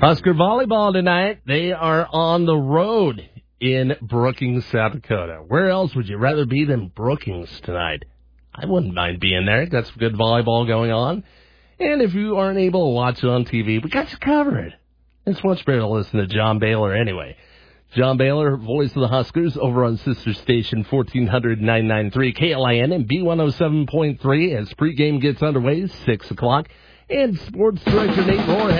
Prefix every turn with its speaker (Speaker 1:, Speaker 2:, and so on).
Speaker 1: Husker volleyball tonight. They are on the road in Brookings, South Dakota. Where else would you rather be than Brookings tonight? I wouldn't mind being there. Got some good volleyball going on. And if you aren't able to watch it on TV, we got you covered. It's much better to listen to John Baylor anyway. John Baylor, voice of the Huskers, over on sister station 1400-993 KLIN and B107.3 as pregame gets underway, 6 o'clock. And sports director Nate Moore